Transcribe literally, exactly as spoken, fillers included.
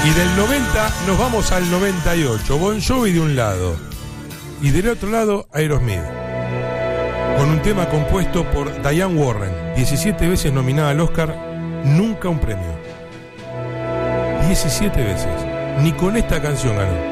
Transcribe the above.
Y del noventa nos vamos al noventa y ocho. Bon Jovi de un lado y del otro lado Aerosmith, con un tema compuesto por Diane Warren, diecisiete veces nominada al Oscar, nunca un premio. diecisiete veces. Ni con esta canción ganó.